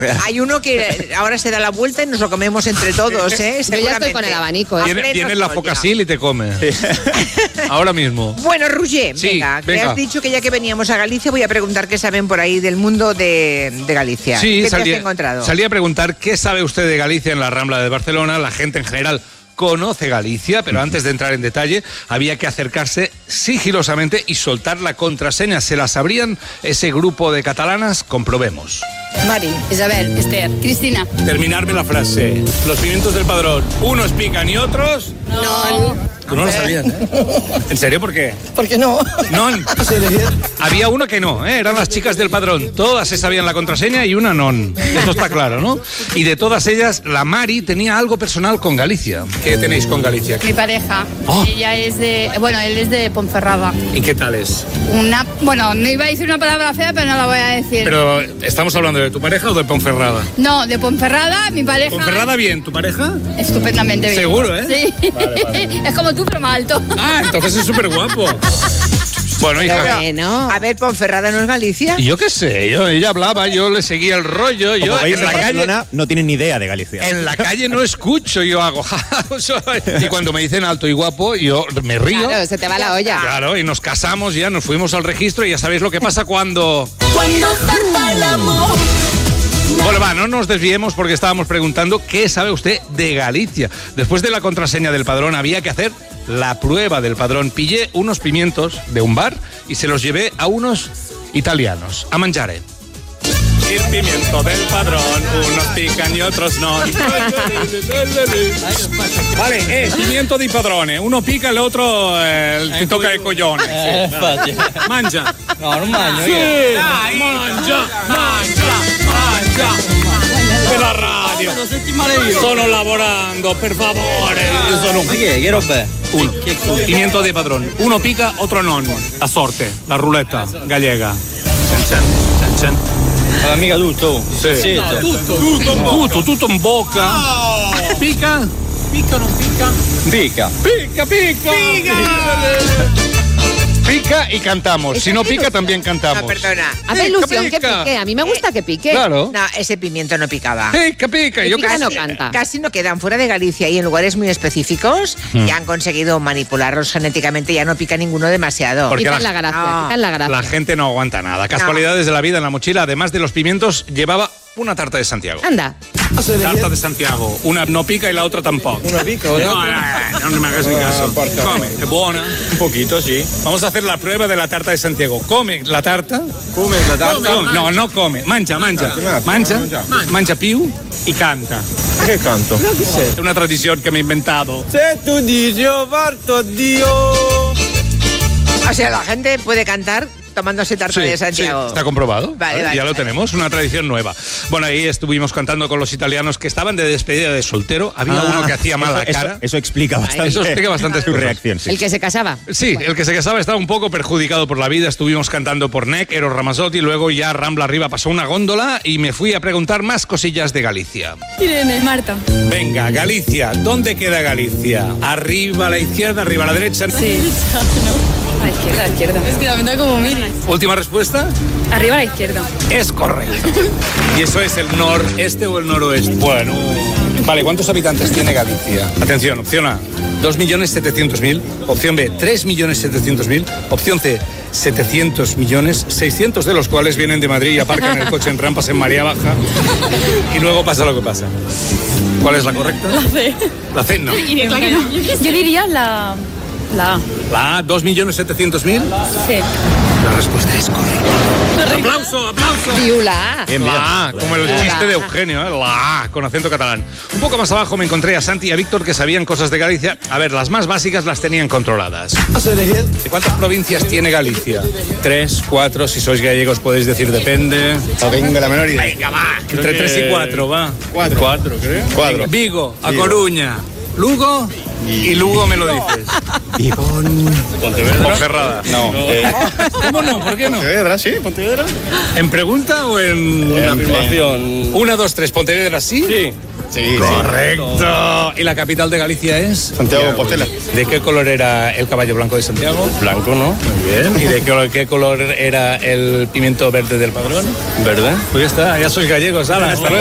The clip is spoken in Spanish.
Hay uno que ahora se da la vuelta y nos lo comemos entre todos, ¿eh? Yo ya estoy con el abanico. Viene la Focasil y te come. Ahora mismo. Bueno, Roger, Sí, venga, que venga. has dicho que ya que veníamos a Galicia voy a preguntar qué saben por ahí del mundo de Galicia. Sí, ¿Qué te has encontrado? salí a preguntar qué sabe usted de Galicia en la Rambla de Barcelona. La gente en general conoce Galicia, pero antes de entrar en detalle había que acercarse sigilosamente y soltar la contraseña. ¿Se la sabrían ese grupo de catalanas? Comprobemos. Mari, Isabel, Esther, Cristina. Terminarme la frase. Los pimientos del padrón, unos pican y otros... No. Tú no lo sabías, ¿eh? ¿En serio? ¿Por qué? ¿Por qué no? No. Había uno que no, ¿eh? Eran las chicas del padrón. Todas se sabían la contraseña y una no. Eso está claro, ¿no? Y de todas ellas, la Mari tenía algo personal con Galicia. ¿Qué tenéis con Galicia? Mi pareja, Oh. ella es él es de Ponferrada. ¿Y qué tal es? No iba a decir una palabra fea, pero no la voy a decir. Pero, ¿estamos hablando de tu pareja o de Ponferrada? No, de Ponferrada, mi pareja. ¿Ponferrada bien? ¿Tu pareja? Estupendamente bien. Seguro, ¿eh? Sí. Vale. Es como tú, pero más alto. Ah, entonces es súper guapo. Bueno, hija. A ver, Ponferrada no es Galicia. Y yo qué sé, ella hablaba, yo le seguía el rollo. Como Yo veis, en la Barcelona calle... no tienen ni idea de Galicia. En la calle no escucho, yo hago. Y cuando me dicen alto y guapo, yo me río. Claro, se te va la olla. Claro, y nos casamos ya, nos fuimos al registro y ya sabéis lo que pasa cuando... Cuando zarpa el amor. Bueno, va, no nos desviemos porque estábamos preguntando qué sabe usted de Galicia. Después de la contraseña del padrón había que hacer la prueba del padrón. Pillé unos pimientos de un bar y se los llevé a unos italianos, a mangiare. El pimiento del padrón, unos pican y otros no. Vale, pimiento di padrone, uno pica e l'altro ti tocca il coglione. Mangia. No, non mangio Sì, io. dai, mangia. Per la radio. Sono lavorando, per favore. Io sono Ma che roba è? uno. Pimiento di padrón. Uno pica, otro non. La sorte, la ruletta gallega. Cen, cen. Ma mica tutto. Sì. Tutto in bocca. Pica? Picca o non picca? Picca. Pica y cantamos. Si no pica, también cantamos. No, perdona. Hace ilusión que pica. pique. A mí me gusta que pique. Claro. No, ese pimiento no picaba. Pica. Yo Pica casi... no canta. Casi no quedan fuera de Galicia y en lugares muy específicos ya han conseguido manipularlos genéticamente, ya no pica ninguno demasiado. Porque Quitan la- la gracia, No. quitan la gracia. La gente no aguanta nada. Casualidades de la vida en la mochila. Además de los pimientos, llevaba una tarta de Santiago. Anda. Tarta de Santiago. Una no pica y la otra tampoco. Una picca o No me hagas ni caso. Come, es buena. Un poquito, sì. Vamos a hacer la prueba de la tarta de Santiago. Come la tarta. Come la tarta? No, no come. Mangia. Mangia più y canta. Che canto? È una tradizione che mi he inventato. Se tu dici io parto, addio. O sea, la gente puede cantar tomándose tarta de Santiago. está comprobado. Vale, Ya lo vale. tenemos, una tradición nueva. Bueno, ahí estuvimos cantando con los italianos que estaban de despedida de soltero. Había uno que hacía mala cara. Eso explica bastante. Eso explica bastante tu reacción, sí. El que se casaba. Sí, el que se casaba estaba un poco perjudicado por la vida. Estuvimos cantando por NEC, Eros Ramazzotti, luego ya Rambla arriba pasó una góndola y me fui a preguntar más cosillas de Galicia. Irene, Marta. Venga, Galicia, ¿dónde queda Galicia? ¿Arriba a la izquierda, arriba a la derecha? Sí. A la izquierda. Es que también da como mil. Última respuesta. Arriba a la izquierda. Es correcto. ¿Y eso es el noreste o el noroeste? Bueno. Vale, ¿cuántos habitantes tiene Galicia? Atención, opción A, 2.700.000. Opción B, 3.700.000. Opción C, 700 millones, 600 de los cuales vienen de Madrid y aparcan el coche en rampas en María Baja. Y luego pasa lo que pasa. ¿Cuál es la correcta? La C. La C, no. Yo diría la A. La A, 2.700.000. Sí. La respuesta es correcta. ¡Aplauso! Viula. La A, como el chiste de Eugenio, ¿eh? La A, con acento catalán. Un poco más abajo me encontré a Santi y a Víctor que sabían cosas de Galicia. A ver, las más básicas las tenían controladas. ¿De cuántas provincias tiene Galicia? 3, 4, si sois gallegos podéis decir depende. No tengo la menor idea. Venga, va. Entre 3 y 4, va. 4, creo. 4. Vigo, A Coruña, Lugo y Lugo me lo dices. Pontevedra. Ponferrada. No. ¿Cómo no? ¿Por qué no? Pontevedra, sí, Pontevedra. ¿En pregunta o en Una afirmación. 1, 2, 3, Pontevedra sí? Sí. Sí, Correcto. ¿Y la capital de Galicia es? Santiago de Compostela. ¿De qué color era el caballo blanco de Santiago? Blanco, ¿no? Muy bien. ¿Y de qué color era el pimiento verde del padrón? ¿Verdad? Pues ya está, ya sois gallegos, Ala. Hasta luego.